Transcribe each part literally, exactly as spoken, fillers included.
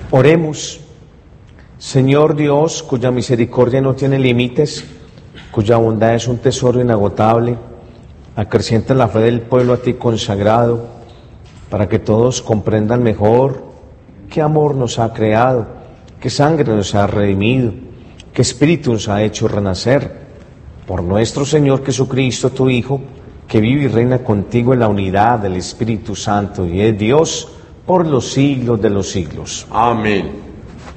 Oremos. Señor Dios, cuya misericordia no tiene límites, cuya bondad es un tesoro inagotable, acrecienta la fe del pueblo a ti consagrado, para que todos comprendan mejor qué amor nos ha creado, qué sangre nos ha redimido, qué espíritu nos ha hecho renacer. Por nuestro Señor Jesucristo, tu Hijo, que vive y reina contigo en la unidad del Espíritu Santo y es Dios por los siglos de los siglos. Amén.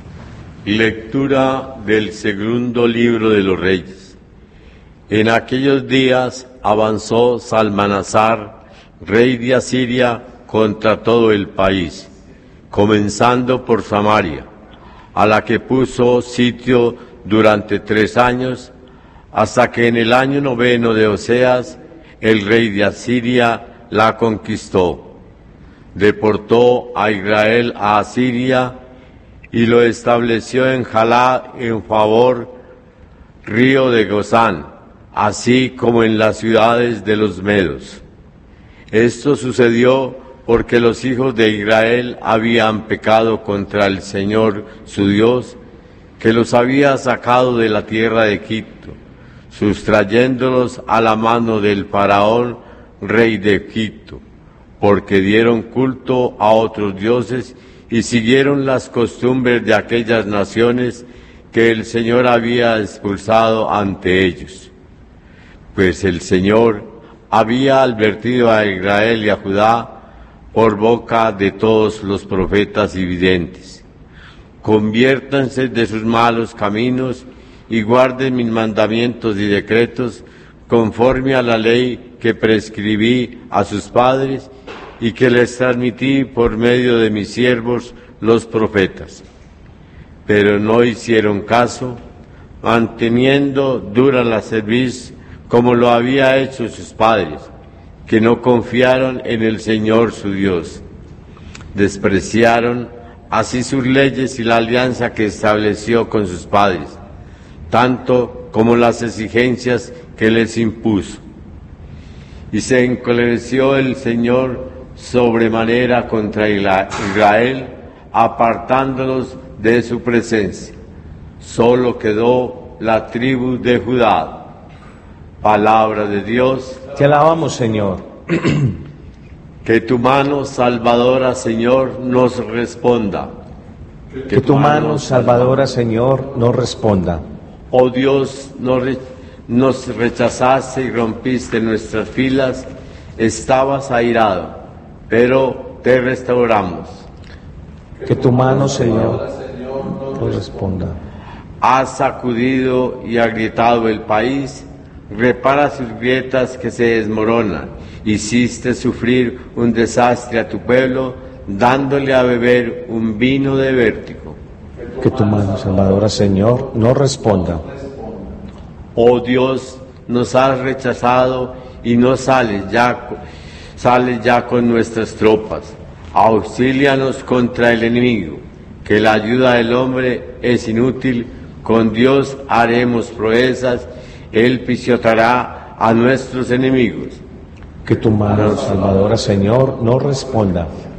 Lectura del segundo libro de los Reyes. En aquellos días avanzó Salmanasar, rey de Asiria, contra todo el país, comenzando por Samaria, a la que puso sitio durante tres años, hasta que en el año noveno de Oseas, el rey de Asiria la conquistó. Deportó a Israel a Asiria y lo estableció en Jalá, en favor río de Gozán, así como en las ciudades de los medos. Esto sucedió porque los hijos de Israel habían pecado contra el Señor su Dios, que los había sacado de la tierra de Egipto, sustrayéndolos a la mano del faraón, rey de Egipto, porque dieron culto a otros dioses y siguieron las costumbres de aquellas naciones que el Señor había expulsado ante ellos. Pues el Señor había advertido a Israel y a Judá por boca de todos los profetas y videntes: conviértanse de sus malos caminos y guarden mis mandamientos y decretos conforme a la ley que prescribí a sus padres y que les transmití por medio de mis siervos los profetas. Pero no hicieron caso, manteniendo dura la cerviz como lo había hecho sus padres, que no confiaron en el Señor su Dios. Despreciaron así sus leyes y la alianza que estableció con sus padres, tanto como las exigencias que les impuso. Y se encolereció el Señor sobremanera contra Israel, apartándolos de su presencia. Solo quedó la tribu de Judá. Palabra de Dios. Te alabamos, Señor. Que tu mano salvadora, Señor, nos responda. Que, que tu mano salvadora, Señor, nos responda. Oh Dios, nos, re, nos rechazaste y rompiste nuestras filas, estabas airado, pero te restauramos. Que tu mano, Señor, nos responda. Has sacudido y agrietado el país, repara sus grietas que se desmoronan. Hiciste sufrir un desastre a tu pueblo, dándole a beber un vino de vértigo. Que tu mano salvadora, Señor, nos responda. Oh Dios, nos has rechazado y no sales ya, sales ya con nuestras tropas. Auxílianos contra el enemigo, que la ayuda del hombre es inútil. Con Dios haremos proezas, Él pisoteará a nuestros enemigos. Que tu mano salvadora, Señor, nos responda.